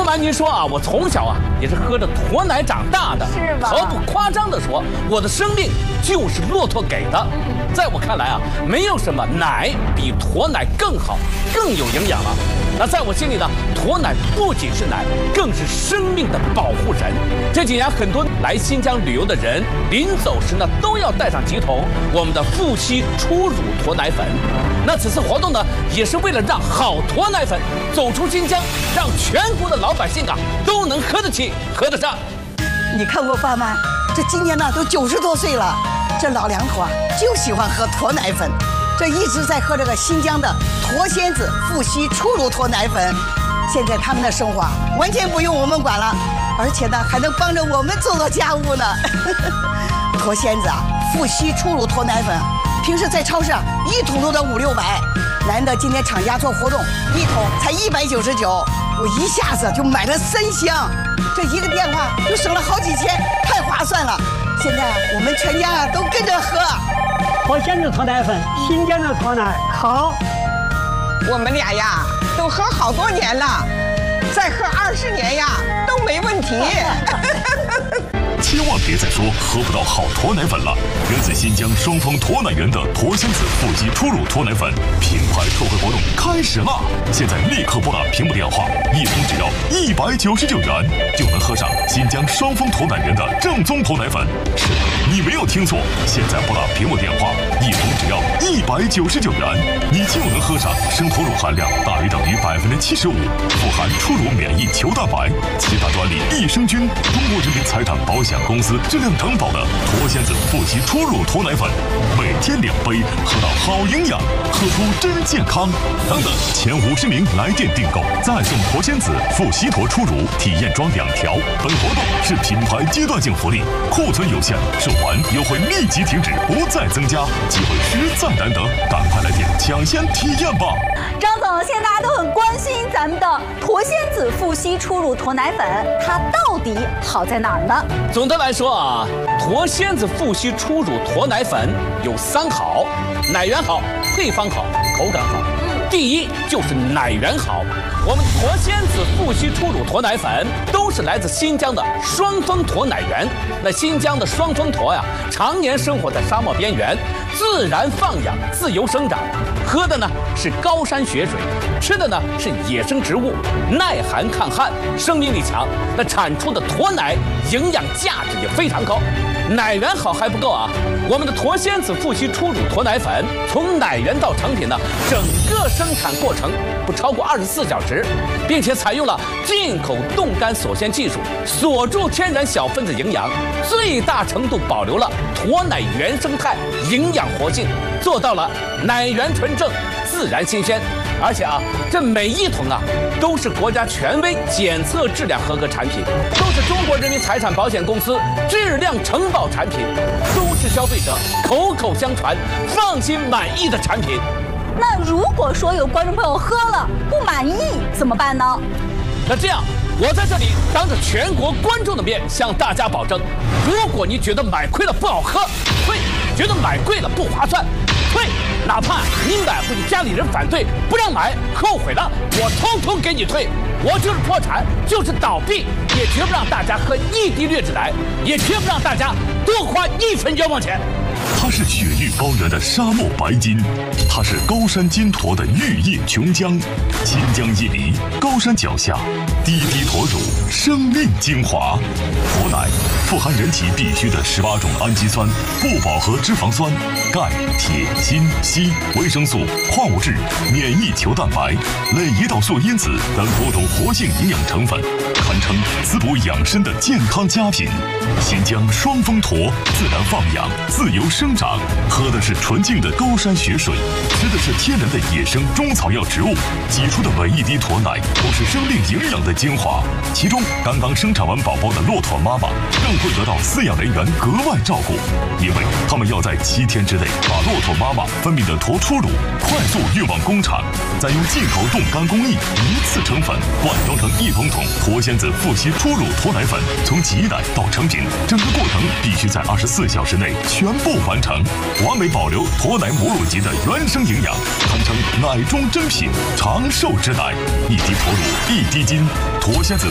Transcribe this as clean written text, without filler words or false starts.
瞒您说啊，我从小啊也是喝着驼奶长大的， 是吗？ 毫不夸张地说，我的生命就是骆驼给的。在我看来啊，没有什么奶比驼奶更好、更有营养了。那在我心里呢，驼奶不仅是奶，更是生命的保护神。这几年很多来新疆旅游的人，临走时呢都要带上几桶我们的富硒初乳驼奶粉。那此次活动呢，也是为了让好驼奶粉走出新疆，让全国的老百姓啊都能喝得起、喝得上。 你看我爸妈，这今年呢都90多岁了，这老两口啊就喜欢喝驼奶粉，这一直在喝这个新疆的驼仙子富硒初乳驼奶粉。现在他们的生活啊完全不用我们管了，而且呢还能帮着我们做家务呢。驼仙子啊，富硒初乳驼奶粉，平时在超市啊1桶都得500-600，难得今天厂家做活动，1桶才199，我一下子就买了3箱，这一个电话就省了好几千，太划算了。现在我们全家啊都跟着喝。 驼仙子驼奶粉，新疆的驼奶好。 我们俩呀都喝好多年了，再喝20年呀都没问题。 千万别再说喝不到好驼奶粉了！源自新疆双峰驼奶园的驼仙子富硒初乳驼奶粉品牌特惠活动开始啦！现在立刻拨打屏幕电话，1瓶只要199元，就能喝上新疆双峰驼奶园的正宗驼奶粉。是的，你没有听错，现在拨打屏幕电话，1瓶只要199元，你就能喝上生驼乳含量大于等于75%，富含初乳免疫球蛋白、其他专利益生菌，中国人民财产保险公司质量承保的驼仙子富硒初乳驼奶粉，每天2杯，喝到好营养，喝出真健康。等等，前50名来电订购，再送驼仙子富硒驼初乳体验装2条。本活动是品牌阶段性福利，库存有限，售完优惠立即停止，不再增加，机会实在难得，赶快来电抢先体验吧！ 张总，现在大家都很关心咱们的驼仙子富硒初乳驼奶粉，它到底好在哪儿呢？ 总的来说啊，驼仙子富硒初乳驼奶粉有3好：奶源好、配方好、口感好。第一就是奶源好，我们驼仙子富硒初乳驼奶粉都是来自新疆的双峰驼奶源。那新疆的双峰驼呀，常年生活在沙漠边缘，自然放养，自由生长，喝的呢是高山雪水，吃的呢是野生植物，耐寒抗旱，生命力强。那产出的驼奶营养价值也非常高。奶源好还不够啊，我们的驼仙子富硒初乳驼奶粉从奶源到成品呢，整个生产过程不超过24小时，并且采用了进口冻干锁鲜技术，锁住天然小分子营养，最大程度保留了驼奶原生态营养活性，做到了奶源纯正、自然新鲜。而且啊，这每1桶啊都是国家权威检测质量合格产品，都是中国人民财产保险公司质量承保产品，都是消费者口口相传、放心满意的产品。 那如果说有观众朋友喝了不满意怎么办呢？ 那这样，我在这里当着全国观众的面向大家保证，如果你觉得买亏了不好喝，退；觉得买贵了不划算，退。哪怕你买回去家里人反对不让买，后悔了，我通通给你退。我就是破产，就是倒闭，也绝不让大家喝1滴劣质奶，也绝不让大家多花1分冤枉钱。 它是雪域高原的沙漠白金，它是高山金驼的玉叶琼浆，新疆伊犁高山脚下，滴滴驼乳，生命精华。驼奶富含人体必需的18种氨基酸、不饱和脂肪酸、钙、铁、锌、硒、维生素、矿物质、免疫球蛋白、类胰岛素因子等多种活性营养成分，堪称滋补养生的健康佳品。新疆双峰驼自然放养，自由生长，喝的是纯净的高山雪水，吃的是天然的野生中草药植物，挤出的每1滴驼奶都是生命营养的精华。其中，刚刚生产完宝宝的骆驼妈妈更会得到饲养人员格外照顾，因为他们要在7天之内把骆驼妈妈分泌的驼初乳快速运往工厂，再用进口冻干工艺一次成粉，灌装成1桶桶驼仙子富硒初乳驼奶粉，从挤奶到成品，整个过程必须在24小时内全部完成，完美保留驼奶母乳级的原生营养，堪称奶中珍品，长寿之奶。1滴驼乳1滴金，驼仙子